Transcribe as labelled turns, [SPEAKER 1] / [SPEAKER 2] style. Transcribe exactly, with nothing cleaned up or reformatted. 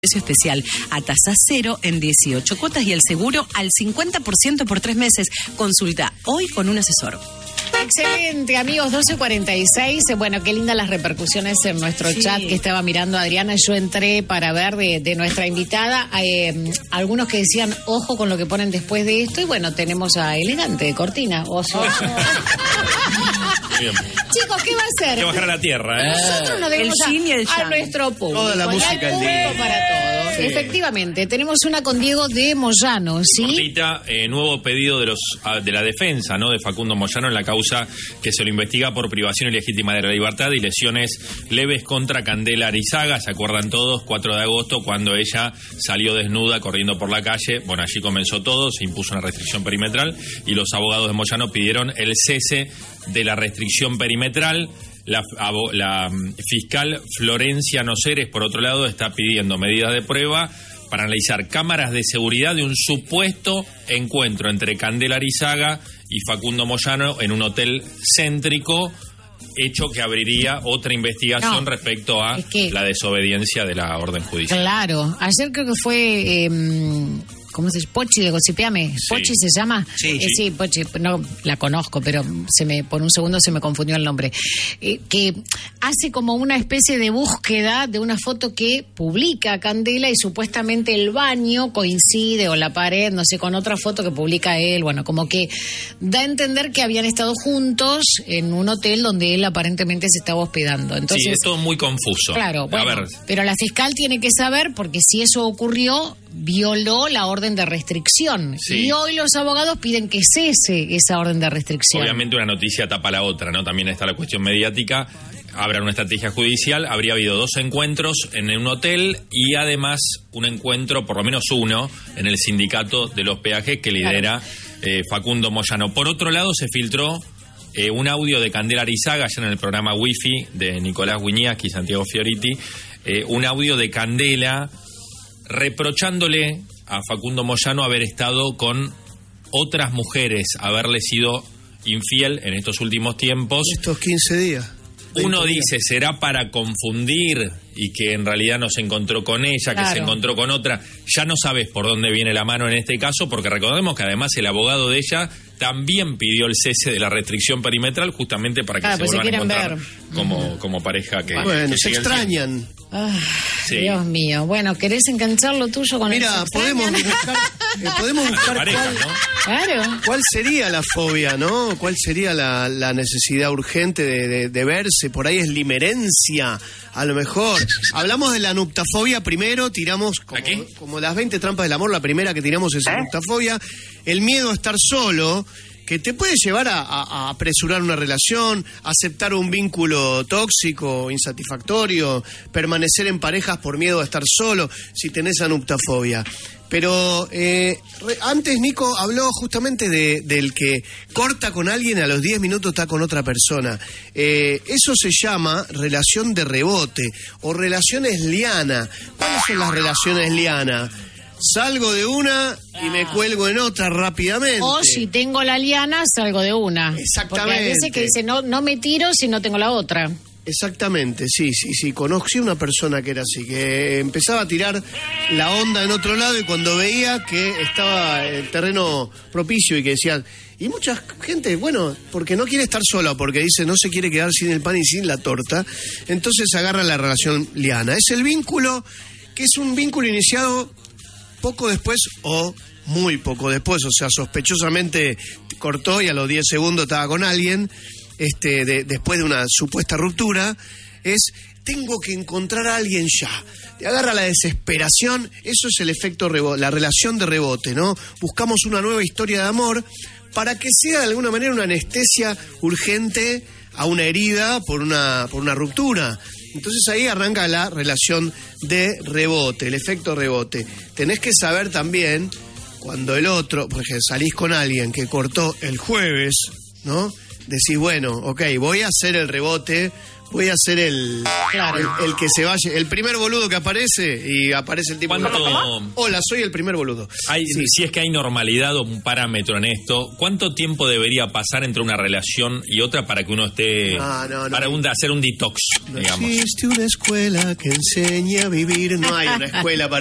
[SPEAKER 1] Precio especial a tasa cero en dieciocho cuotas y el seguro al cincuenta por ciento por tres meses. Consulta hoy con un asesor.
[SPEAKER 2] Excelente, amigos, doce cuarenta y seis. Bueno, qué lindas las repercusiones en nuestro sí. chat que estaba mirando Adriana. Yo entré para ver de, de nuestra invitada. Eh, algunos que decían, ojo con lo que ponen después de esto. Y bueno, tenemos a Elegante de Cortina. Oso. Oso. Chicos, ¿qué va a hacer?
[SPEAKER 3] Hay que bajar a la tierra, ¿eh?
[SPEAKER 2] Nosotros nos debemos
[SPEAKER 1] el yin y el
[SPEAKER 2] a, a
[SPEAKER 1] yang.
[SPEAKER 2] nuestro público.
[SPEAKER 4] Toda la música
[SPEAKER 2] al público para todos. Sí. Efectivamente, tenemos una con Diego de Moyano, ¿sí?
[SPEAKER 3] Cortita, eh, nuevo pedido de los de la defensa, ¿no? De Facundo Moyano en la causa que se lo investiga por privación ilegítima de la libertad y lesiones leves contra Candela Arizaga. ¿Se acuerdan todos? cuatro de agosto, cuando ella salió desnuda corriendo por la calle. Bueno, allí comenzó todo, se impuso una restricción perimetral y los abogados de Moyano pidieron el cese de la restricción perimetral. La, la fiscal Florencia Noceres, por otro lado, está pidiendo medidas de prueba para analizar cámaras de seguridad de un supuesto encuentro entre Candela Arizaga y Facundo Moyano en un hotel céntrico, hecho que abriría otra investigación no, respecto a es que, la desobediencia de la orden judicial.
[SPEAKER 2] Claro, ayer creo que fue... Eh, ¿Cómo se llama? Pochi de Gossipiame. Sí. ¿Pochi se llama?
[SPEAKER 4] Sí,
[SPEAKER 2] eh,
[SPEAKER 4] sí.
[SPEAKER 2] sí, Pochi, no la conozco, pero se me por un segundo se me confundió el nombre. Eh, que hace como una especie de búsqueda de una foto que publica Candela y supuestamente el baño coincide, o la pared, no sé, con otra foto que publica él. Bueno, como que da a entender que habían estado juntos en un hotel donde él aparentemente se estaba hospedando. Entonces,
[SPEAKER 3] sí, es todo muy confuso.
[SPEAKER 2] Claro, bueno, a ver. Pero la fiscal tiene que saber, porque si eso ocurrió, violó la orden de restricción. Sí. Y hoy los abogados piden que cese esa orden de restricción.
[SPEAKER 3] Obviamente una noticia tapa la otra, ¿no? También está la cuestión mediática. Habrá una estrategia judicial. Habría habido dos encuentros en un hotel y además un encuentro, por lo menos uno, en el sindicato de los peajes que lidera claro. eh, Facundo Moyano. Por otro lado, se filtró eh, un audio de Candela Arizaga, ya en el programa Wifi de Nicolás Wiñaski y Santiago Fioriti, eh, un audio de Candela reprochándole a Facundo Moyano haber estado con otras mujeres, haberle sido infiel en estos últimos tiempos.
[SPEAKER 4] Estos quince días.
[SPEAKER 3] Uno dice, será para confundir y que en realidad no se encontró con ella, claro. que se encontró con otra. Ya no sabes por dónde viene la mano en este caso, porque recordemos que además el abogado de ella también pidió el cese de la restricción perimetral justamente para que
[SPEAKER 2] claro,
[SPEAKER 3] se
[SPEAKER 2] pues
[SPEAKER 3] vuelvan
[SPEAKER 2] se
[SPEAKER 3] a encontrar
[SPEAKER 2] ver.
[SPEAKER 3] como,
[SPEAKER 2] uh-huh.
[SPEAKER 3] como pareja que...
[SPEAKER 4] Bueno,
[SPEAKER 3] que
[SPEAKER 4] se extrañan.
[SPEAKER 2] Ah,
[SPEAKER 3] sí.
[SPEAKER 2] Dios mío. Bueno, ¿querés enganchar lo tuyo con
[SPEAKER 4] Mira,
[SPEAKER 2] el
[SPEAKER 4] podemos buscar, eh, podemos buscar
[SPEAKER 3] pareja,
[SPEAKER 4] cuál,
[SPEAKER 3] ¿no?
[SPEAKER 2] Claro.
[SPEAKER 4] cuál sería la fobia, ¿no? ¿Cuál sería la, la necesidad urgente de, de, de verse? Por ahí es limerencia, a lo mejor. Hablamos de la nuptafobia primero, tiramos como, como las veinte trampas del amor, la primera que tiramos es la ¿Eh? nuptafobia. El miedo a estar solo, que te puede llevar a, a, a apresurar una relación, aceptar un vínculo tóxico, insatisfactorio, permanecer en parejas por miedo a estar solo, si tenés anuptafobia. Pero eh, re, antes Nico habló justamente de, del que corta con alguien y a los diez minutos está con otra persona. Eh, eso se llama relación de rebote o relaciones liana. ¿Cuáles son las relaciones liana? Salgo de una y me cuelgo en otra rápidamente.
[SPEAKER 2] O si tengo la liana, salgo de una.
[SPEAKER 4] Exactamente.
[SPEAKER 2] Porque hay veces que dice, no, no me tiro si no tengo la otra.
[SPEAKER 4] Exactamente, sí, sí, sí. Conocí una persona que era así, que empezaba a tirar la onda en otro lado y cuando veía que estaba el terreno propicio y que decían... Y mucha gente, bueno, porque no quiere estar sola, porque dice no se quiere quedar sin el pan y sin la torta, entonces agarra la relación liana. Es el vínculo, que es un vínculo iniciado... poco después o muy poco después, o sea, sospechosamente cortó y a los diez segundos estaba con alguien, este, de, después de una supuesta ruptura, es, tengo que encontrar a alguien ya. Te agarra la desesperación, eso es el efecto rebote, la relación de rebote, ¿no? Buscamos una nueva historia de amor para que sea de alguna manera una anestesia urgente a una herida por una, por una ruptura. Entonces ahí arranca la relación de rebote, el efecto rebote. Tenés que saber también cuando el otro, porque salís con alguien que cortó el jueves, ¿no? Decís, bueno, ok, voy a hacer el rebote voy a ser el,
[SPEAKER 2] Claro.
[SPEAKER 4] el, el que se vaya, el primer boludo que aparece y aparece el tipo.
[SPEAKER 3] ¿Cuánto-
[SPEAKER 4] Hola, soy el primer boludo.
[SPEAKER 3] Hay,
[SPEAKER 4] Sí.
[SPEAKER 3] Si es que hay normalidad o un parámetro en esto, ¿cuánto tiempo debería pasar entre una relación y otra para que uno esté...
[SPEAKER 4] No, no, no.
[SPEAKER 3] para un- hacer un detox,
[SPEAKER 4] No
[SPEAKER 3] digamos?
[SPEAKER 4] existe una escuela que enseñe a vivir, no hay una escuela para